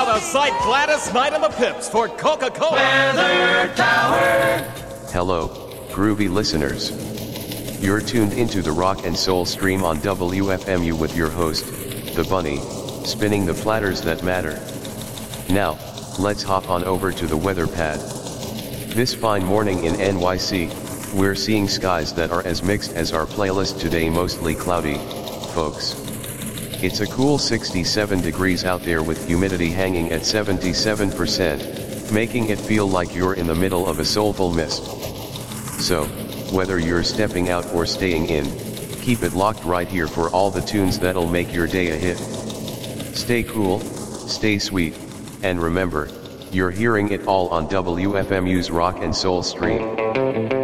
of sight, Gladys Knight and the Pips for Coca-Cola. Weather Tower. Hello, groovy listeners. You're tuned into the rock and soul stream on WFMU with your host, The Bunny, spinning the platters that matter. Now, let's hop on over to the weather pad. This fine morning in NYC, we're seeing skies that are as mixed as our playlist today, mostly cloudy, folks. It's a cool 67 degrees out there with humidity hanging at 77%, making it feel like you're in the middle of a soulful mist. So, whether you're stepping out or staying in, keep it locked right here for all the tunes that'll make your day a hit. Stay cool, stay sweet, and remember, you're hearing it all on WFMU's Rock and Soul stream.